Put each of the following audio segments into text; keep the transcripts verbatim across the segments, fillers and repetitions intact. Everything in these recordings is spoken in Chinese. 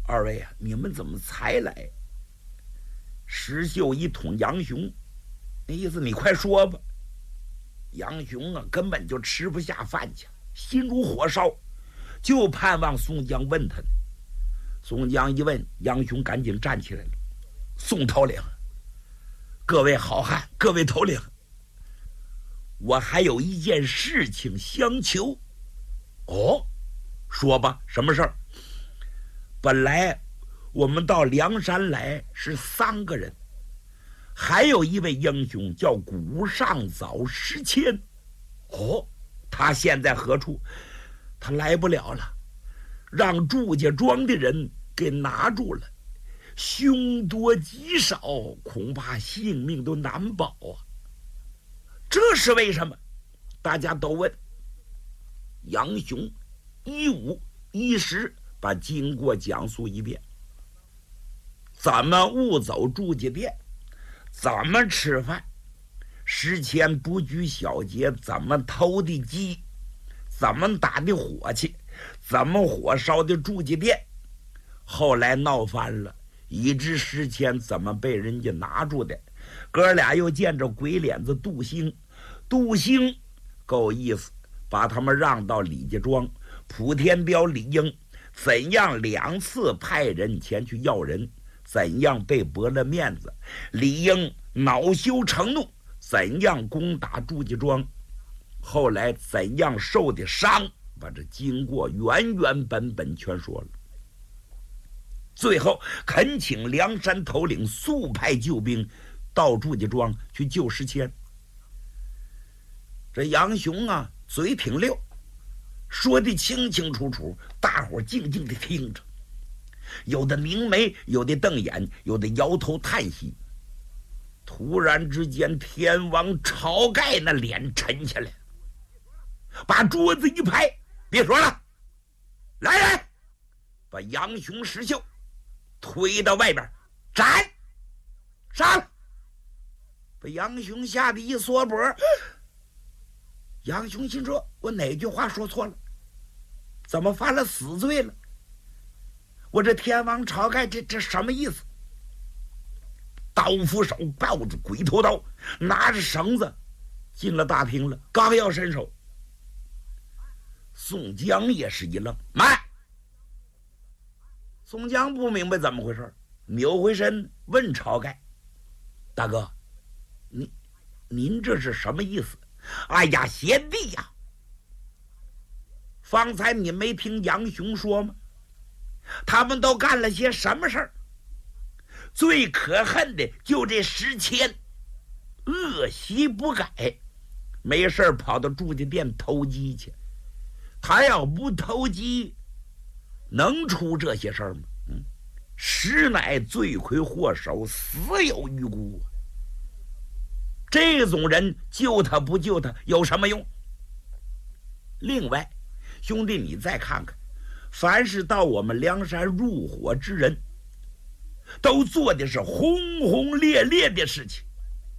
二位啊，你们怎么才来？石秀一捅杨雄，那意思你快说吧。杨雄啊，根本就吃不下饭去，心如火烧，就盼望宋江问他呢。宋江一问，杨雄赶紧站起来了。宋头领，各位好汉，各位头领，我还有一件事情相求。哦，说吧，什么事儿？本来我们到梁山来是三个人，还有一位英雄叫古上早石谦。哦，他现在何处？他来不了了，让祝家庄的人给拿住了，凶多吉少，恐怕性命都难保啊！这是为什么？大家都问。杨雄一五一十把经过讲述一遍，怎么误走祝家店，怎么吃饭，石谦不拘小节怎么偷的鸡，怎么打的火气，怎么火烧的祝家店，后来闹翻了，以致石谦怎么被人家拿住的。哥俩又见着鬼脸子杜兴，杜兴够意思，把他们让到李家庄。普天彪李英怎样两次派人前去要人，怎样被驳了面子，李英恼羞成怒，怎样攻打祝家庄，后来怎样受的伤，把这经过原原本本全说了。最后恳请梁山头领速派救兵到祝家庄去救石谦。这杨雄啊，嘴挺溜，说的清清楚楚，大伙静静的听着，有的凝眉，有的瞪眼，有的摇头叹息。突然之间，天王晁盖那脸沉下来，把桌子一拍：“别说了，来人，把杨雄、石秀推到外边斩，杀了！”把杨雄吓得一缩脖。杨雄心说：“我哪句话说错了？怎么犯了死罪了？我这天王晁盖这这什么意思？”刀斧手抱着鬼头刀，拿着绳子进了大厅了，刚要伸手，宋江也是一愣：“慢！”宋江不明白怎么回事，扭回身问晁盖：“大哥，您您这是什么意思？”“哎呀，贤弟呀，方才你没听杨雄说吗？他们都干了些什么事儿？最可恨的就这石谦，恶习不改，没事跑到祝家店偷鸡去。他要不偷鸡，能出这些事儿吗？嗯，实乃罪魁祸首，死有余辜。这种人救他不救他有什么用？另外，兄弟你再看看，凡是到我们梁山入伙之人，都做的是轰轰烈烈的事情。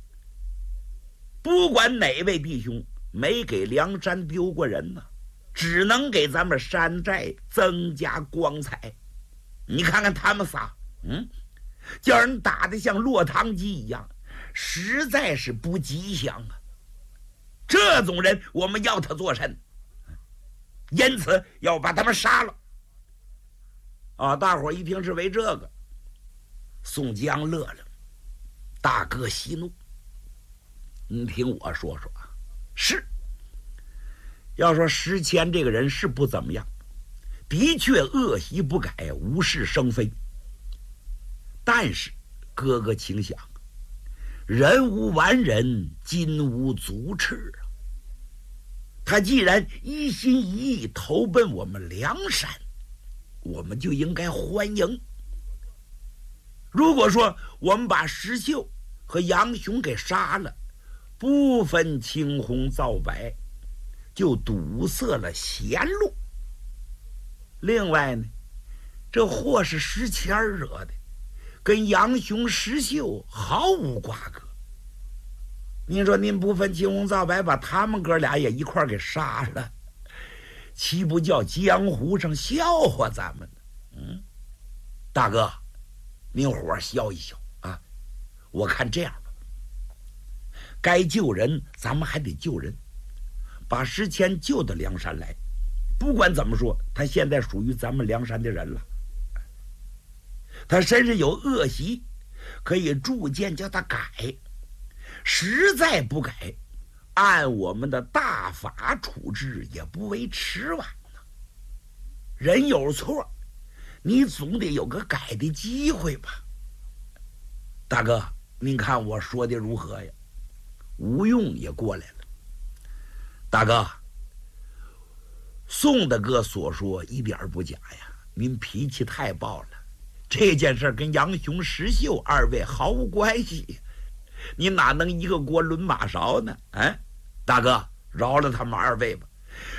不管哪位弟兄没给梁山丢过人呢，只能给咱们山寨增加光彩。你看看他们仨，嗯，叫人打得像落汤鸡一样，实在是不吉祥啊！这种人我们要他做甚？因此要把他们杀了。啊！大伙一听是为这个，宋江乐了：“大哥息怒，你听我说说啊，是要说石谦这个人是不怎么样，的确恶习不改，无事生非。但是哥哥请想，人无完人，金无足赤啊！他既然一心一意投奔我们梁山，我们就应该欢迎。如果说我们把石秀和杨雄给杀了，不分青红皂白，就堵塞了贤路。另外呢，这祸是石谦惹的，跟杨雄、石秀毫无瓜葛。您说您不分青红皂白，把他们哥俩也一块给杀了，岂不叫江湖上笑话咱们呢？嗯， 大哥，您伙消一消啊！我看这样吧，该救人咱们还得救人，把石谦救到梁山来。不管怎么说，他现在属于咱们梁山的人了。他身上有恶习，可以逐渐叫他改，实在不改，按我们的大法处置也不为迟晚呢。人有错，你总得有个改的机会吧。大哥，您看我说的如何呀？吴用也过来了。大哥，宋大哥所说一点不假呀，您脾气太暴了。这件事跟杨雄、石秀二位毫无关系，你哪能一个锅轮马勺呢？啊，大哥，饶了他们二位吧。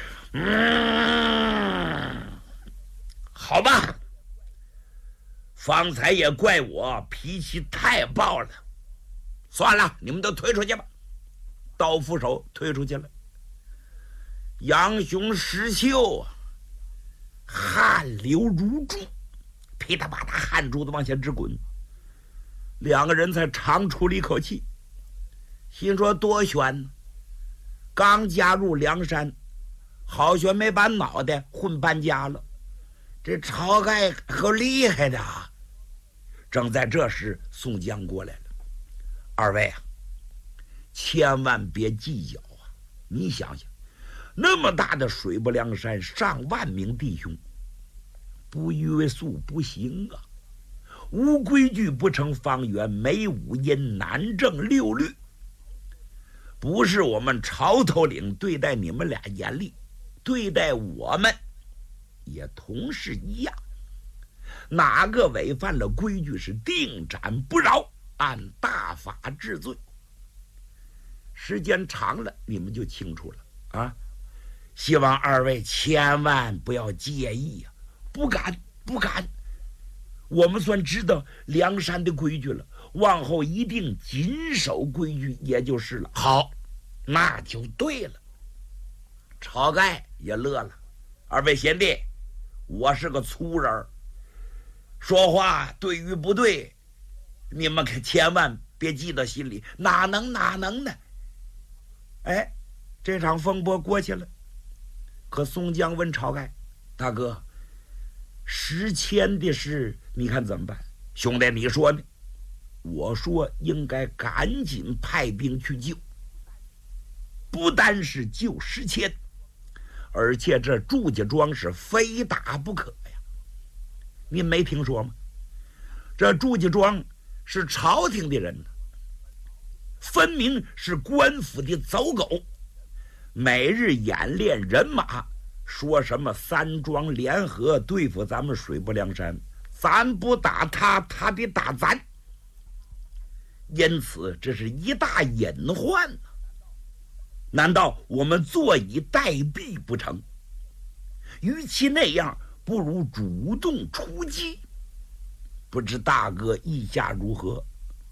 嗯，好吧，方才也怪我脾气太暴了，算了，你们都推出去吧。刀斧手推出去了。杨雄、石秀汗流如注，噼里啪啦汗珠子往下直滚，两个人才长出了一口气，心说多悬呢，刚加入梁山，好悬没把脑袋混搬家了，这晁盖可厉害的啊！正在这时，宋江过来了。二位啊，千万别计较啊！你想想，那么大的水泊梁山，上万名弟兄，不约束不行啊！无规矩不成方圆，没五音难正六律。不是我们潮头领对待你们俩严厉，对待我们也同是一样。哪个违反了规矩是定斩不饶，按大法治罪。时间长了，你们就清楚了啊！希望二位千万不要介意呀、啊！不敢，不敢。我们算知道梁山的规矩了，往后一定谨守规矩，也就是了。好，那就对了。晁盖也乐了，二位贤弟，我是个粗人，说话对与不对，你们可千万别记到心里，哪能哪能呢？哎，这场风波过去了，可宋江问晁盖：“大哥，石谦的事你看怎么办？”兄弟，你说呢？我说应该赶紧派兵去救，不单是救石谦，而且这祝家庄是非打不可呀。您没听说吗？这祝家庄是朝廷的人，分明是官府的走狗，每日演练人马，说什么三庄联合对付咱们水泊梁山，咱不打他，他得打咱。因此这是一大隐患呢、啊。难道我们坐以待毙不成？与其那样，不如主动出击。不知大哥意下如何？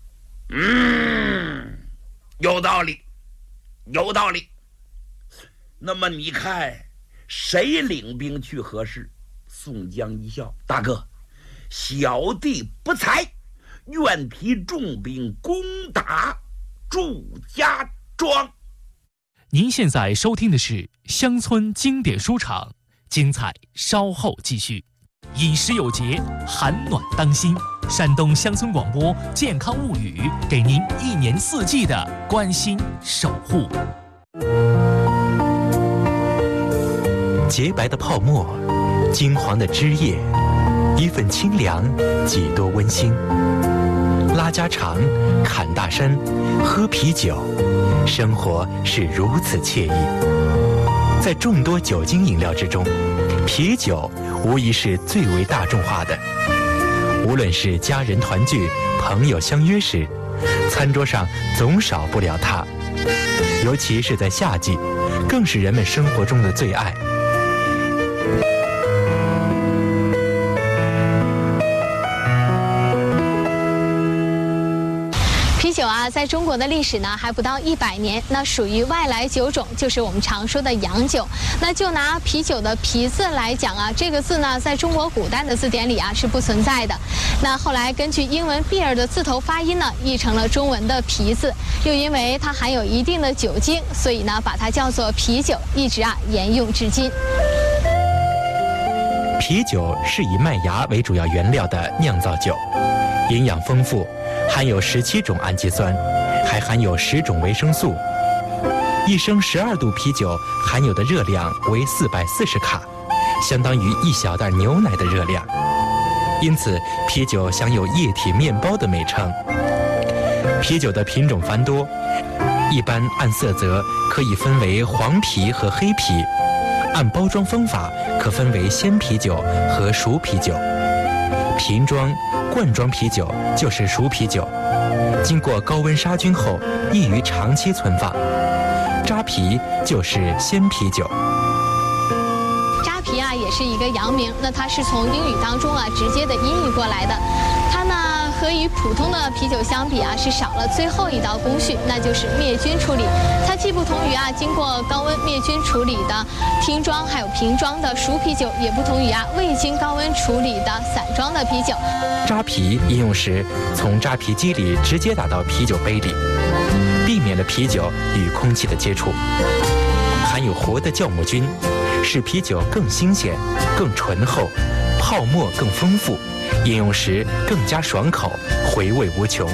嗯，有道理，有道理。那么你看，谁领兵去合适？宋江一笑：“大哥，小弟不才，愿提重兵攻打祝家庄。” 您现在收听的是乡村经典书场，精彩稍后继续。饮食有节，寒暖当心。山东乡村广播健康物语，给您一年四季的关心守护。 洁白的泡沫，金黄的汁液，一份清凉，几多温馨。拉家常，侃大山，喝啤酒，生活是如此惬意。在众多酒精饮料之中，啤酒无疑是最为大众化的。无论是家人团聚、朋友相约时，餐桌上总少不了它。尤其是在夏季，更是人们生活中的最爱。 啤酒啊， 啊，在中国的历史呢还不到一百年，那属于外来酒种，就是我们常说的洋酒。那就拿啤酒的啤字来讲啊，这个字呢在中国古代的字典里啊是不存在的。那后来根据英文 beer 的字头发音呢，译成了中文的啤字，又因为它含有一定的酒精，所以呢把它叫做啤酒，一直啊沿用至今。 啤酒是以麦芽为主要原料的酿造酒，营养丰富，含有十七种氨基酸，还含有十种维生素。一升十二度啤酒含有的热量为四百四十卡，相当于一小袋牛奶的热量。因此，啤酒享有液体面包的美称。啤酒的品种繁多，一般按色泽可以分为黄啤和黑啤。按包装方法可分为鲜啤酒和熟啤酒。瓶装、罐装啤酒就是熟啤酒，经过高温杀菌后易于长期存放。扎啤就是鲜啤酒。 扎啤啊也是一个洋名，那它是从英语当中啊直接的音译过来的。它呢和与普通的啤酒相比啊，是少了最后一道工序，那就是灭菌处理。它既不同于啊经过高温灭菌处理的听装还有瓶装的熟啤酒，也不同于啊未经高温处理的散装的啤酒。 扎啤饮用时，从扎啤机里直接打到啤酒杯里，避免了啤酒与空气的接触。含有活的酵母菌，使啤酒更新鲜、更醇厚，泡沫更丰富。饮用时更加爽口，回味无穷。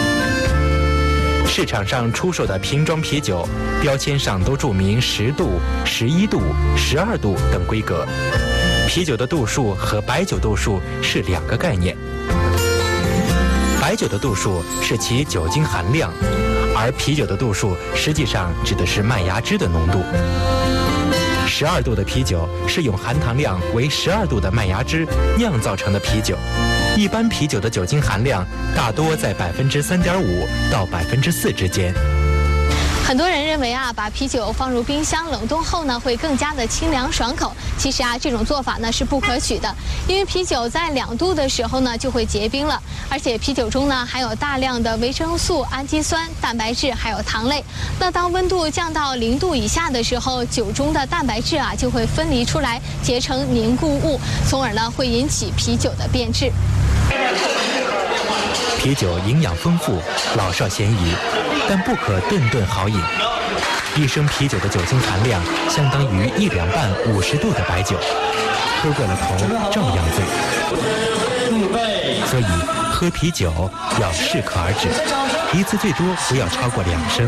市场上出售的瓶装啤酒，标签上都注明十度、十一度、十二度等规格。啤酒的度数和白酒度数是两个概念。白酒的度数是其酒精含量，而啤酒的度数实际上指的是麦芽汁的浓度。十二度的啤酒是用含糖量为十二度的麦芽汁酿造成的啤酒，一般啤酒的酒精含量大多在百分之三点五到百分之四之间。 很多人认为啊，把啤酒放入冰箱冷冻后呢，会更加的清凉爽口。其实啊，这种做法呢是不可取的，因为啤酒在两度的时候呢就会结冰了，而且啤酒中呢含有大量的维生素、氨基酸、蛋白质还有糖类。那当温度降到零度以下的时候，酒中的蛋白质啊就会分离出来，结成凝固物，从而呢会引起啤酒的变质。 啤酒营养丰富，老少咸宜，但不可顿顿好饮。一升啤酒的酒精含量相当于一两半五十度的白酒，喝过了头照样醉。所以喝啤酒要适可而止，一次最多不要超过两升。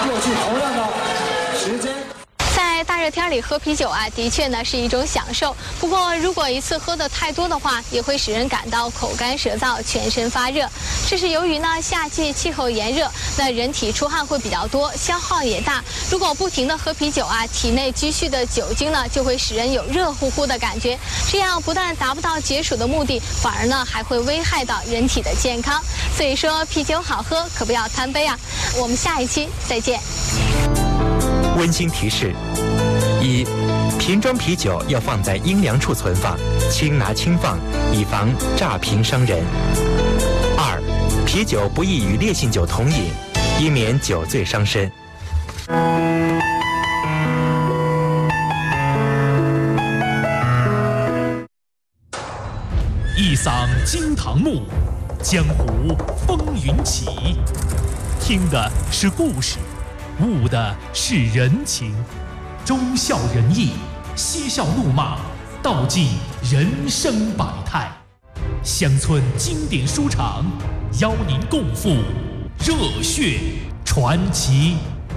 大热天里喝啤酒啊，的确呢是一种享受。不过，如果一次喝的太多的话，也会使人感到口干舌燥、全身发热。这是由于呢夏季气候炎热，那人体出汗会比较多，消耗也大。如果不停的喝啤酒啊，体内积蓄的酒精呢就会使人有热乎乎的感觉，这样不但达不到解暑的目的，反而呢还会危害到人体的健康。所以说，啤酒好喝，可不要贪杯啊！我们下一期再见。 温馨提示：一、瓶装啤酒要放在阴凉处存放，轻拿轻放，以防炸瓶伤人。二、啤酒不宜与烈性酒同饮，以免酒醉伤身。 一嗓惊堂木，江湖风云起。听的是故事，悟的是人情，忠孝仁义，嬉笑怒骂，道尽人生百态。乡村经典书场邀您共赴热血传奇。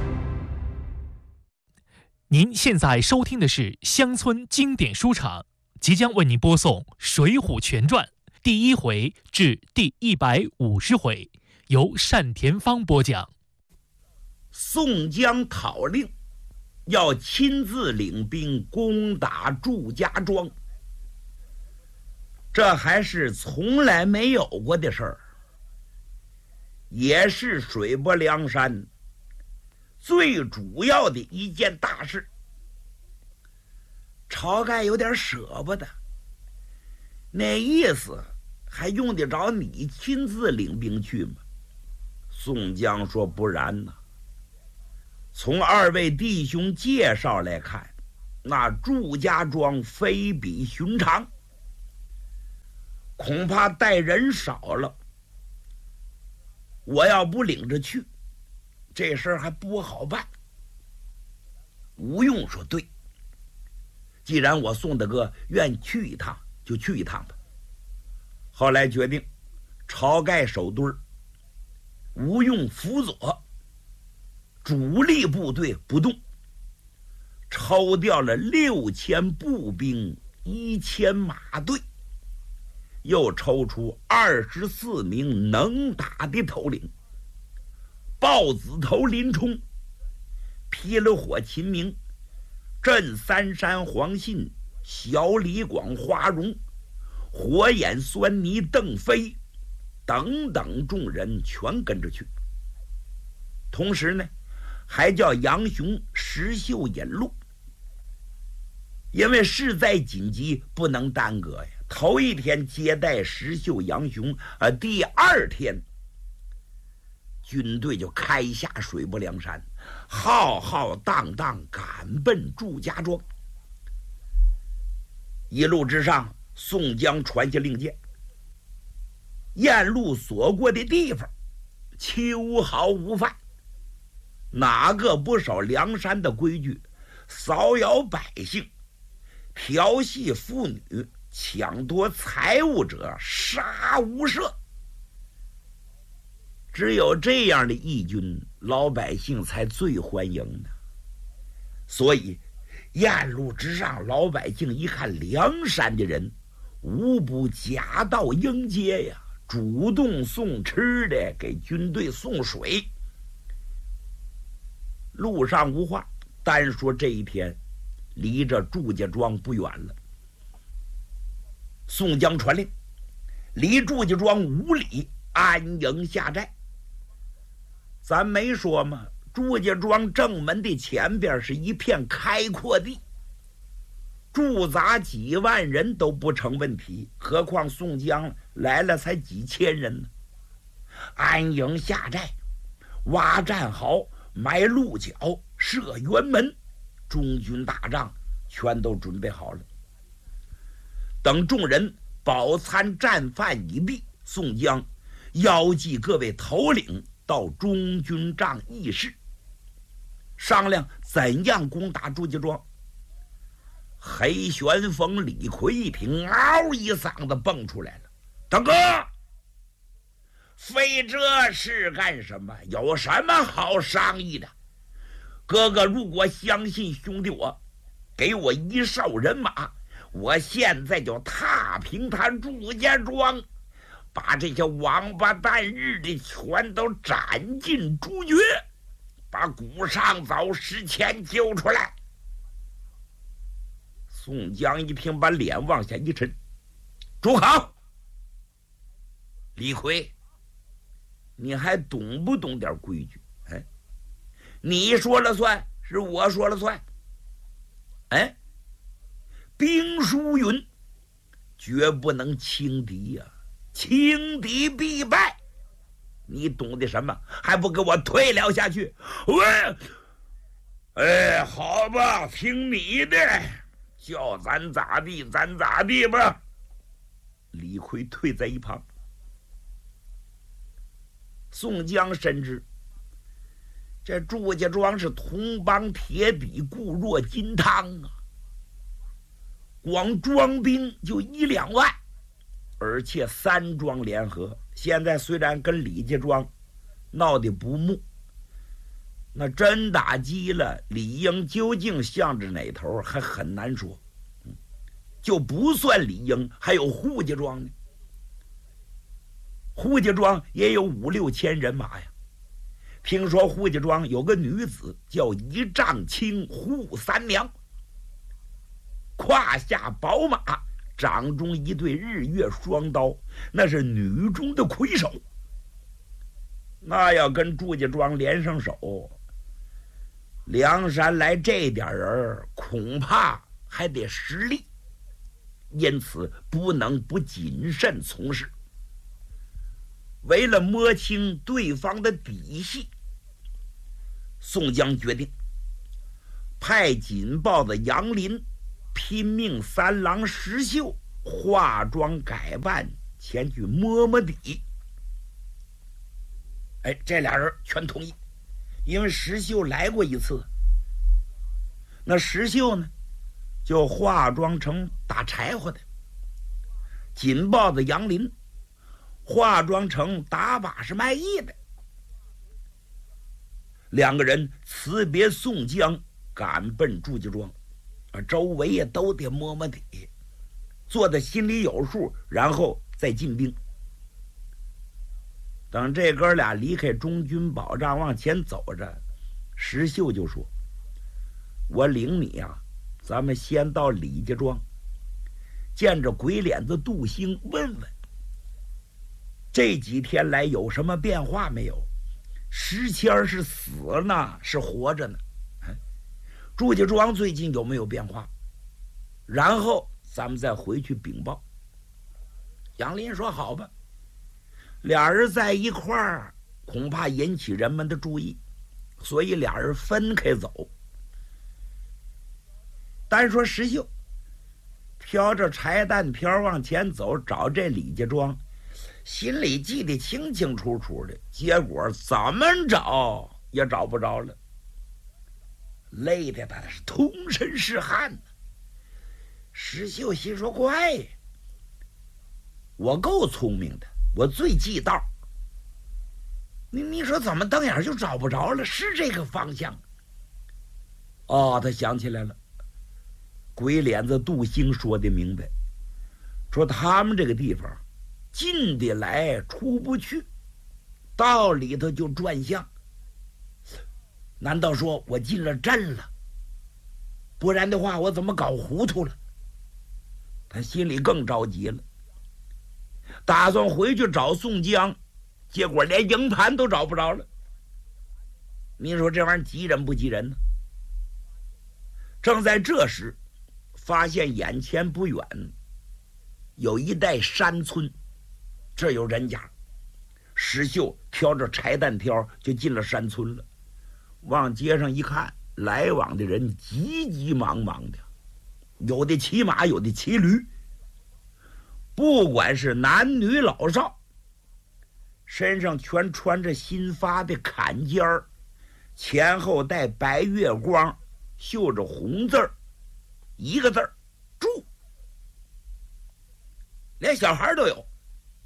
您现在收听的是乡村经典书场，即将为您播送《水浒全传》第一回至第一百五十回，由单田芳播讲。 宋江讨令要亲自领兵攻打祝家庄，这还是从来没有过的事儿，也是水泊梁山最主要的一件大事。晁盖有点舍不得，那意思还用得着你亲自领兵去吗？ 宋江说：“不然呢？从二位弟兄介绍来看，那祝家庄非比寻常，恐怕带人少了。我要不领着去，这事儿还不好办。”吴用说：“对，既然我宋大哥愿去一趟，就去一趟吧。”后来决定，晁盖守墩儿，吴用辅佐，主力部队不动，抽调了六千步兵，一千马队，又抽出二十四名能打的头领：豹子头林冲、劈了火秦明、镇三山黄信、小李广花荣、火眼狻猊邓飞等等众人全跟着去。同时呢，还叫杨雄、石秀引路，因为事在紧急，不能耽搁呀。头一天接待石秀、杨雄，呃，第二天军队就开下水泊梁山，浩浩荡荡赶奔祝家庄。一路之上，宋江传下令箭，沿路所过的地方，秋毫无犯，哪个不守梁山的规矩，骚扰百姓、调戏妇女、抢夺财物者，杀无赦。只有这样的义军，老百姓才最欢迎呢。所以沿路之上，老百姓一看梁山的人，无不夹道迎接呀，主动送吃的，给军队送水。路上无话，单说这一天离着祝家庄不远了。宋江传令，离祝家庄五里，安营下寨。咱没说吗？祝家庄正门的前边是一片开阔地，驻扎几万人都不成问题，何况宋江来了才几千人呢。安营下寨，挖战壕，埋鹿角，设辕门，中军大帐全都准备好了。等众人饱餐战饭已毕，宋江邀集各位头领到中军帐议事，商量怎样攻打祝家庄。黑旋风李逵一听，嗷一嗓子蹦出来了：“大哥，费这事干什么？有什么好商议的？哥哥如果相信兄弟我，给我一哨人马，我现在就踏平他祝家庄，把这些王八蛋日的全都斩尽诛绝，把古上早石前揪出来。”宋江一听，把脸往下一沉：“住口！李逵，你还懂不懂点规矩？哎，你说了算，是我说了算？哎，兵书云，绝不能轻敌呀、啊，轻敌必败。你懂得什么？还不给我退了下去？喂，哎，好吧，听你的。叫咱咋地咱咋地吧。”李逵退在一旁。宋江深知这祝家庄是铜帮铁壁，固若金汤啊，光庄兵就一两万，而且三庄联合，现在虽然跟李家庄闹得不睦，那真打击了，李应究竟向着哪头还很难说。就不算李应，还有扈家庄呢。扈家庄也有五六千人马呀。听说扈家庄有个女子叫一丈青扈三娘，胯下宝马，掌中一对日月双刀，那是女中的魁首。那要跟祝家庄连上手，梁山来这点人，恐怕还得实力，因此不能不谨慎从事。 为了摸清对方的底细，宋江决定派紧豹子杨林拼命三郎石秀化妆改扮前去摸摸底。哎，这俩人全同意，因为石秀来过一次。那石秀呢，就化妆成打柴火的；紧豹子杨林化妆成打把式卖艺的。两个人辞别宋江，赶奔祝家庄，啊，周围也都得摸摸底，做的心里有数，然后再进兵。等这哥俩离开中军保障往前走着，石秀就说：“我领你呀、啊，咱们先到李家庄，见着鬼脸子杜兴问问，这几天来有什么变化没有？石谦是死了呢，是活着呢？祝家庄最近有没有变化？然后咱们再回去禀报。”杨林说：“好吧。”俩人在一块儿，恐怕引起人们的注意，所以俩人分开走。单说石秀挑着柴担瓢往前走，找这李家庄，心里记得清清楚楚的，结果怎么找也找不着了，累得他是通身是汗呢。石秀心说：“怪呀，我够聪明的，我最记道。你你说怎么瞪眼就找不着了？是这个方向。”哦，他想起来了，鬼脸子杜兴说的明白，说他们这个地方进得来出不去，到里头就转向。难道说我进了镇了？不然的话我怎么搞糊涂了？他心里更着急了，打算回去找宋江，结果连营盘都找不着了。你说这玩意儿急人不急人呢？正在这时，发现眼前不远有一带山村，这有人家。石秀挑着柴担挑就进了山村了。往街上一看，来往的人急急忙忙的，有的骑马，有的骑驴，不管是男女老少，身上全穿着新发的坎肩儿，前后带白月光，绣着红字儿，一个字儿住，连小孩都有。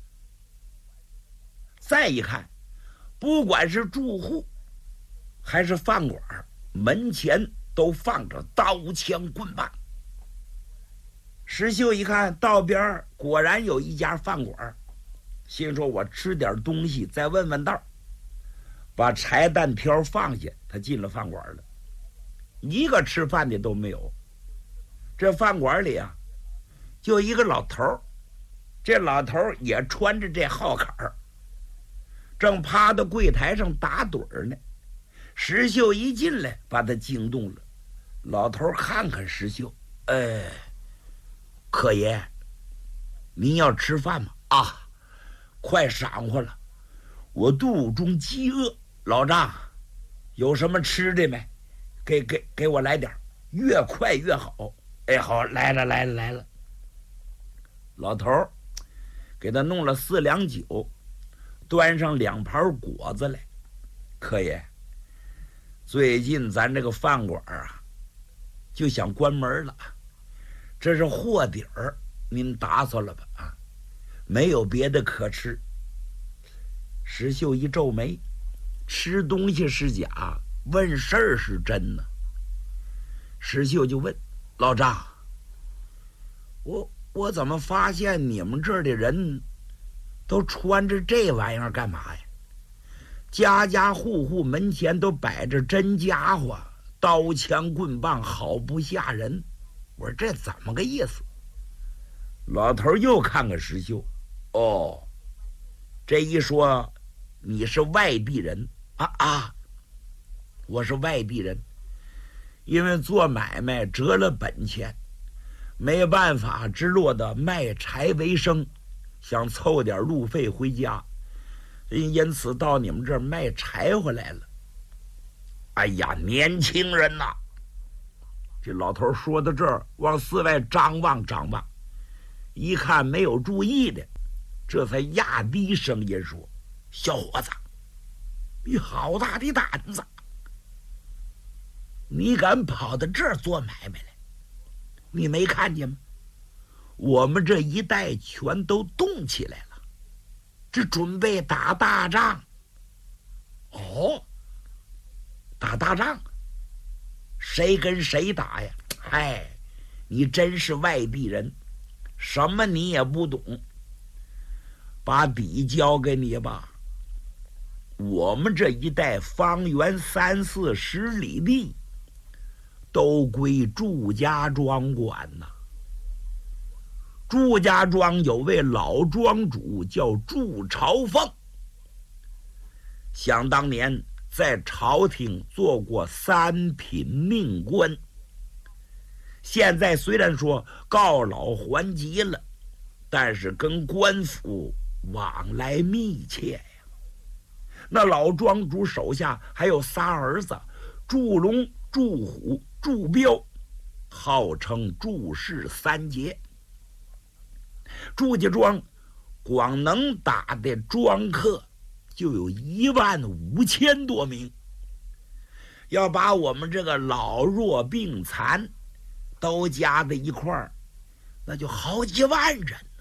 再一看，不管是住户还是饭馆，门前都放着刀枪棍棒。石秀一看，道边果然有一家饭馆，心说我吃点东西再问问道，把柴担瓢放下，他进了饭馆了。一个吃饭的都没有。这饭馆里啊，就一个老头，这老头也穿着这号坎儿，正趴到柜台上打盹儿呢。石秀一进来，把他惊动了。老头看看石秀，哎，客爷，您要吃饭吗？啊，快晌乎了，我肚中饥饿。老丈，有什么吃的没？给给给我来点，越快越好。哎，好，来了来了来了。老头给他弄了四两酒，端上两盘果子来。客爷，最近咱这个饭馆啊，就想关门了，这是货底儿，您打算了吧？啊，没有别的可吃。石秀一皱眉，吃东西是假，问事儿是真呢。石秀就问老丈，我我怎么发现你们这儿的人都穿着这玩意儿干嘛呀？家家户户门前都摆着真家伙，刀枪棍棒，好不吓人。我说这怎么个意思？老头又看看石秀，哦，这一说你是外地人啊啊！我是外地人，因为做买卖折了本钱，没办法，只落得卖柴为生，想凑点路费回家。 因此到你们这儿卖柴火来了。哎呀，年轻人呐！这老头说到这儿，往四外张望张望，一看没有注意的，这才压低声音说：“小伙子，你好大的胆子！你敢跑到这儿做买卖来？你没看见吗？我们这一带全都动起来了，这准备打大仗。哦，打大仗？谁跟谁打呀？嗨，你真是外地人，什么你也不懂。把底交给你吧。我们这一带方圆三四十里地，都归祝家庄管呐。祝家庄有位老庄主叫祝朝凤，想当年在朝廷做过三品命官，现在虽然说告老还籍了，但是跟官府往来密切呀。那老庄主手下还有仨儿子，祝龙、祝虎、祝彪，号称祝氏三杰。祝家庄光能打的庄客就有一万五千多名，要把我们这个老弱病残都加在一块儿，那就好几万人呢。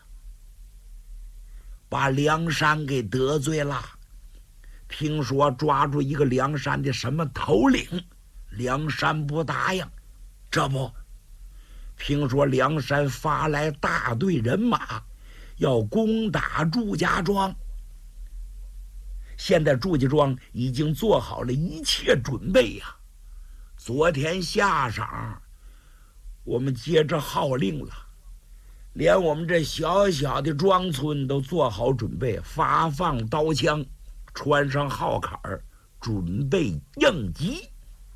把梁山给得罪了，听说抓住一个梁山的什么头领，梁山不答应。这不，听说梁山发来大队人马，要攻打祝家庄。现在祝家庄已经做好了一切准备呀、啊。昨天下晌，我们接着号令了，连我们这小小的庄村都做好准备，发放刀枪，穿上号坎儿，准备应急。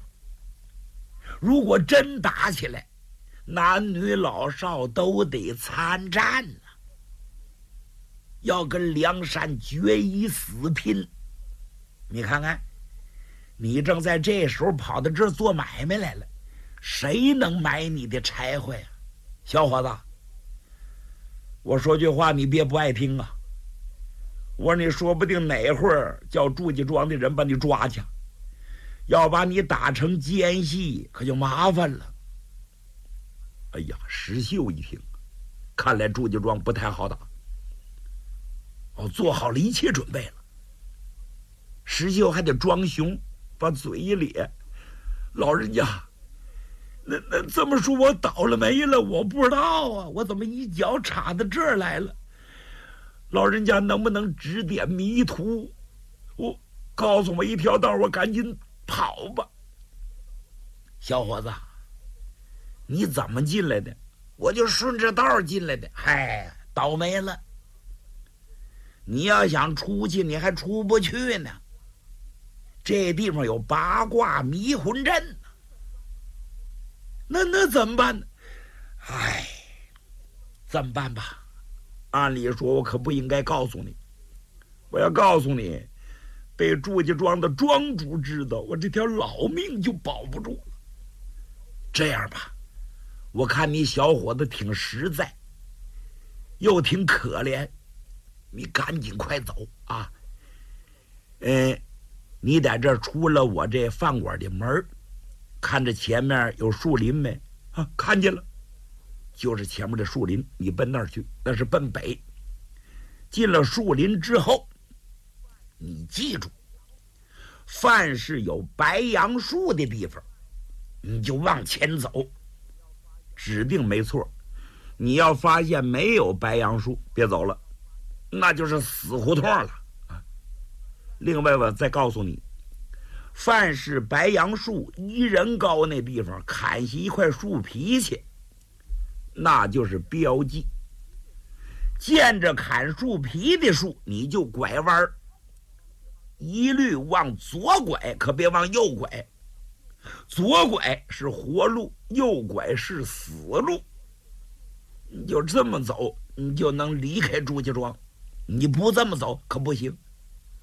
如果真打起来，男女老少都得参战呢、啊，要跟梁山决一死拼。你看看，你正在这时候跑到这儿做买卖来了，谁能买你的柴火呀？小伙子，我说句话你别不爱听啊。我说你说不定哪会儿叫祝家庄的人把你抓去，要把你打成奸细，可就麻烦了。哎呀，石秀一听，看来祝家庄不太好打。哦，做好了一切准备了。石秀还得装凶，把嘴一咧：“老人家，那那这么说我倒了霉了，我不知道啊，我怎么一脚插到这儿来了？老人家能不能指点迷途？我告诉我一条道，我赶紧跑吧。”小伙子，你怎么进来的？我就顺着道进来的。嗨，倒霉了！你要想出去，你还出不去呢。这地方有八卦迷魂阵呢。那那怎么办呢？唉，怎么办吧？按理说我可不应该告诉你，我要告诉你，被祝家庄的庄主知道，我这条老命就保不住了。这样吧，我看你小伙子挺实在，又挺可怜，你赶紧快走啊！呃，你在这出了我这饭馆的门，看着前面有树林没？啊，看见了，就是前面的树林，你奔那儿去，那是奔北。进了树林之后，你记住，凡是有白杨树的地方，你就往前走，指定没错。你要发现没有白杨树，别走了，那就是死胡同了啊。另外我再告诉你，凡是白杨树一人高那地方砍下一块树皮去，那就是标记。见着砍树皮的树，你就拐弯，一律往左拐，可别往右拐。左拐是活路，右拐是死路。你就这么走，你就能离开祝家庄。你不这么走可不行。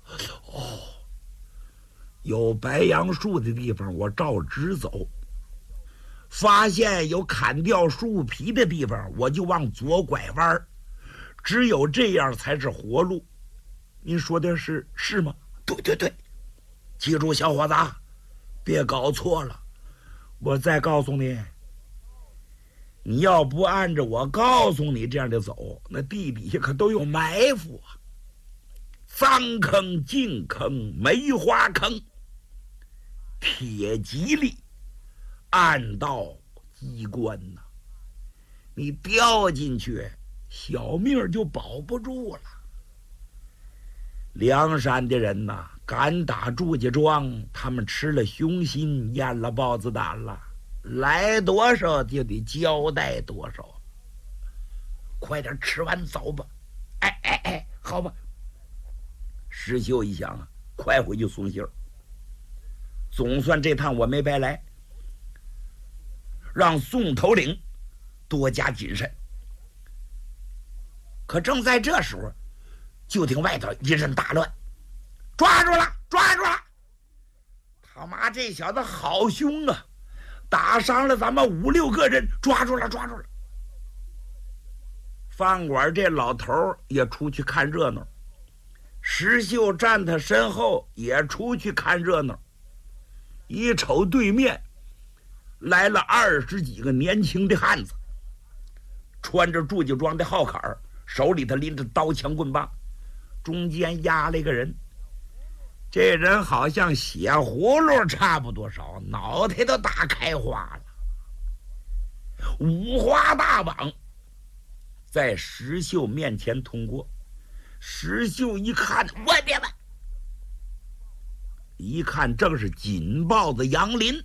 哦，有白杨树的地方我照直走，发现有砍掉树皮的地方我就往左拐弯，只有这样才是活路。您说的是是吗？对对对，记住小伙子，别搞错了。我再告诉你，你要不按照我告诉你这样的走，那地底下可都有埋伏啊，脏坑、净坑、梅花坑、铁蒺藜、暗道、机关呐、啊，你掉进去，小命就保不住了。梁山的人呐、啊，敢打祝家庄，他们吃了雄心，咽了豹子胆了，来多少就得交代多少。快点吃完走吧。哎哎哎，好吧。石秀一想啊，快回去松信儿，总算这趟我没白来，让宋头领多加谨慎。可正在这时候，就听外头一阵大乱，抓住了，抓住了！他妈这小子好凶啊，打伤了咱们五六个人，抓住了，抓住了！饭馆这老头也出去看热闹，石秀站他身后也出去看热闹。一瞅对面来了二十几个年轻的汉子，穿着祝家庄的号坎儿，手里头拎着刀枪棍棒，中间压了一个人。这人好像血葫芦差不多少，脑袋都打开花了，五花大绑在石秀面前通过。石秀一看，我别问，一看正是锦豹子杨林。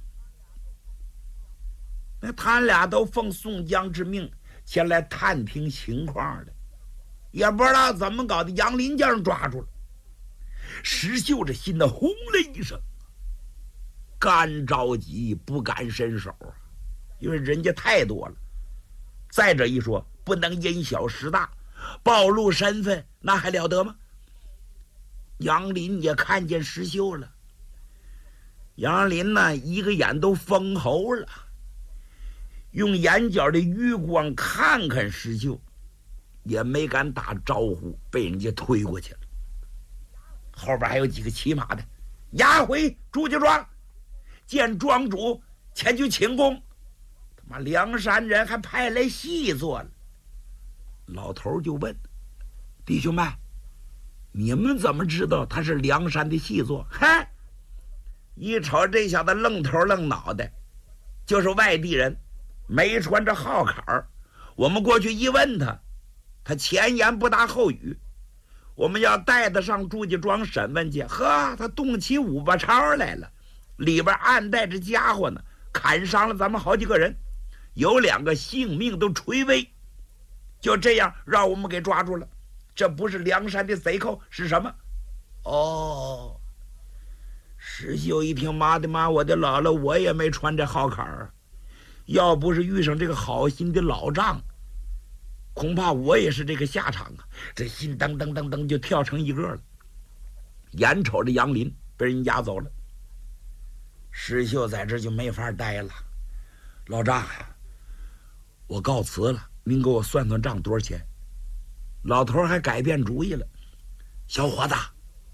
那他俩都奉宋江之命前来探听情况的，也不知道怎么搞的，杨林将人抓住了。石秀这心呢轰了一声，干着急不敢伸手啊，因为人家太多了。再者一说，不能因小失大，暴露身份那还了得吗？杨林也看见石秀了，杨林呢一个眼都封喉了，用眼角的余光看看石秀，也没敢打招呼，被人家推过去了。后边还有几个骑马的，押回祝家庄，见庄主前去请功。他妈梁山人还派来细作了。老头就问弟兄们，你们怎么知道他是梁山的细作？嗨，一瞅这小子愣头愣脑袋，就是外地人，没穿着号坎儿。我们过去一问他，他前言不搭后语，我们要带他上祝家庄审问去。呵，他动起五把抄来了，里边暗带着家伙呢，砍伤了咱们好几个人，有两个性命都垂危。就这样让我们给抓住了，这不是梁山的贼寇是什么？哦，石秀一听，妈的妈，我的姥姥，我也没穿这号坎儿，要不是遇上这个好心的老丈，恐怕我也是这个下场啊！这心噔噔噔噔就跳成一个了。眼瞅着杨林被人押走了，石秀在这就没法待了。老丈，我告辞了，您给我算算账多少钱？老头还改变主意了，小伙子，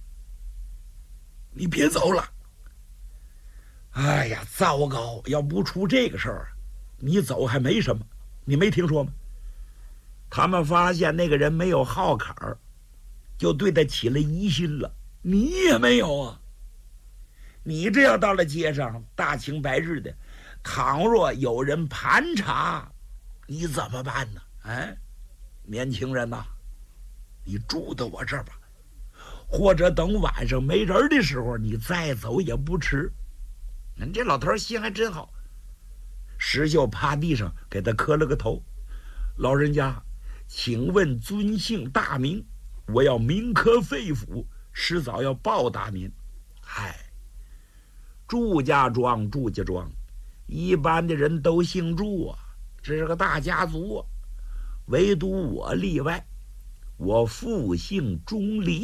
你别走了。哎呀，糟糕！要不出这个事儿，你走还没什么。你没听说吗？他们发现那个人没有号坎儿，就对他起了疑心了。你也没有啊？你这样到了街上，大清白日的，倘若有人盘查，你怎么办呢？哎，年轻人呐，你住到我这儿吧，或者等晚上没人的时候，你再走也不迟。人这老头心还真好。石秀趴地上给他磕了个头，老人家，请问尊姓大名？我要铭刻肺腑，迟早要报答您。嗨，祝家庄，祝家庄，一般的人都姓祝啊，这是个大家族啊，唯独我例外，我父姓钟离。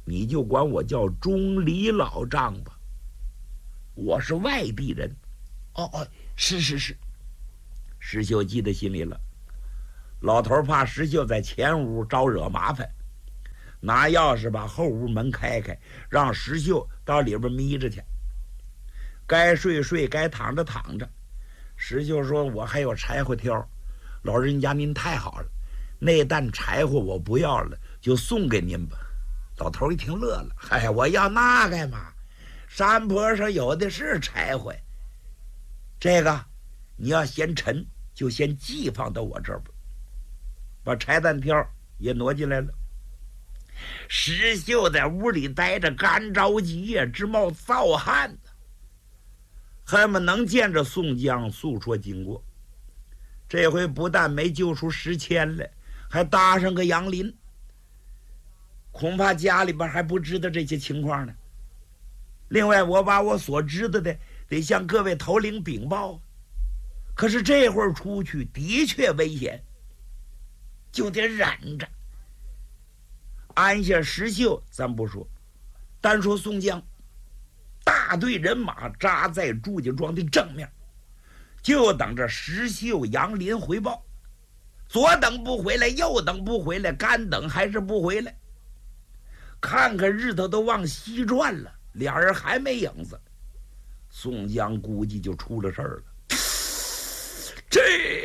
你就管我叫钟离老丈吧，我是外地人。 哦哦，是是是。 石秀记在心里了，老头怕石秀在前屋招惹麻烦，拿钥匙把后屋门开开，让石秀到里边眯着去，该睡睡，该躺着躺着。石秀说：“我还有柴火挑，老人家您太好了，那担柴火我不要了，就送给您吧。”老头一听乐了：“哎，我要那干嘛？山坡上有的是柴火，这个你要嫌沉，就先寄放到我这儿吧。”把柴担挑也挪进来了。石秀在屋里待着，干着急呀，直冒燥汗呢，恨不能见着宋江诉说经过。这回不但没救出石谦来，还搭上个杨林，恐怕家里边还不知道这些情况呢。另外，我把我所知道的得向各位头领禀报，可是这会儿出去的确危险，就得忍着。安下石秀咱不说，单说宋江，大队人马扎在祝家庄的正面，就等着石秀、杨林回报。左等不回来，右等不回来，干等还是不回来。看看日头都往西转了，俩人还没影子，宋江估计就出了事儿了。这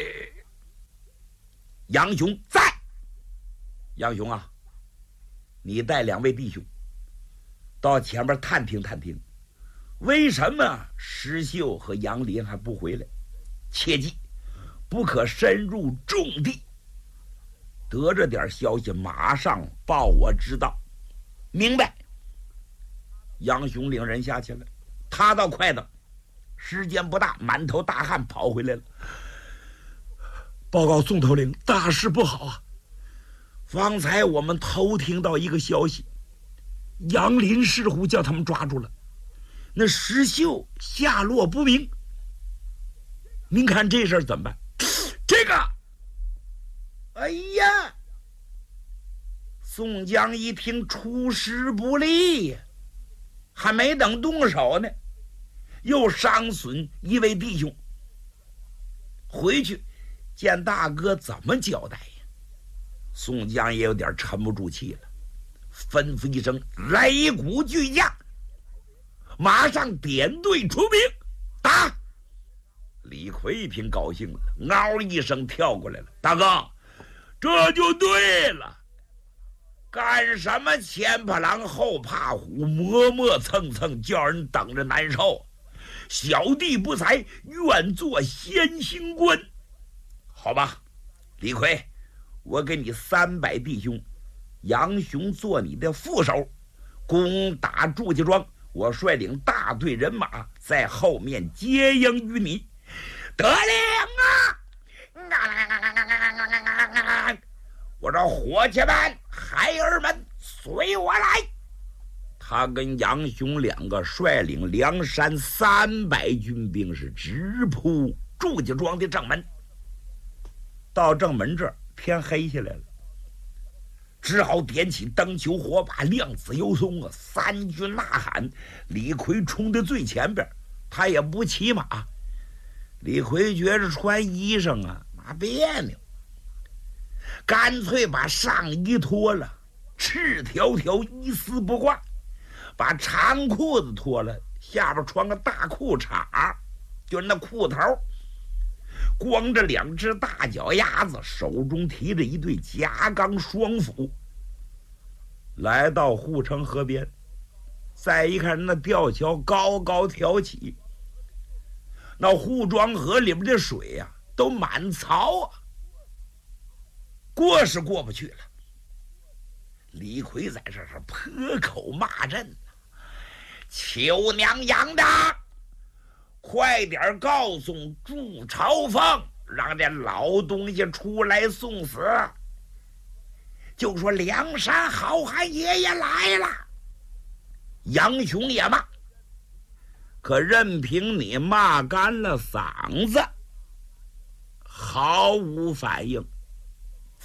杨雄在，杨雄啊，你带两位弟兄到前面探听探听，为什么石秀和杨林还不回来？切记不可深入重地，得着点消息马上报我知道。明白。杨雄领人下去了，他倒快的，时间不大，满头大汗跑回来了。报告宋头领，大事不好啊！方才我们偷听到一个消息，杨林似乎叫他们抓住了，那石秀下落不明。您看这事儿怎么办？这个，哎呀！宋江一听出师不利呀，还没等动手呢，又伤损一位弟兄，回去见大哥怎么交代呀？宋江也有点沉不住气了，吩咐一声：“擂鼓巨将，马上点队出兵，打！”李逵一听高兴了，嗷一声跳过来了：“大哥，这就对了。干什么前怕狼后怕虎，磨磨蹭蹭，叫人等着难受。小弟不才，愿做先行官。好吧，李逵，我给你三百弟兄，杨雄做你的副手，攻打祝家庄，我率领大队人马在后面接应于你。得令啊！我这伙计们、孩儿们，随我来。他跟杨雄两个率领梁山三百军兵是直扑祝家庄的正门。到正门这儿，天黑下来了，只好点起灯球火把，亮子游松啊，三军呐喊。李逵冲在最前边，他也不骑马。李逵觉着穿衣裳啊，妈别扭，干脆把上衣脱了，赤条条一丝不挂，把长裤子脱了，下边穿个大裤衩，就是那裤头，光着两只大脚丫子，手中提着一对夹钢双斧，来到护城河边。再一看，那吊桥高高挑起，那护庄河里边的水呀、啊，都满槽啊，过是过不去了。李逵在这是破口骂阵：“邱娘养的，快点告诉祝朝凤，让这老东西出来送死！就说梁山好汉爷爷来了。”杨雄也骂，可任凭你骂干了嗓子，毫无反应。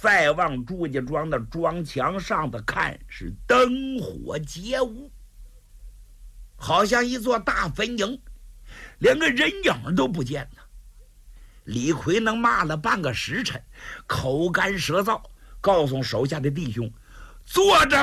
再往朱家庄的庄墙上的看，是灯火皆无，好像一座大坟茔，连个人影都不见了。李逵能骂了半个时辰，口干舌燥，告诉手下的弟兄，坐着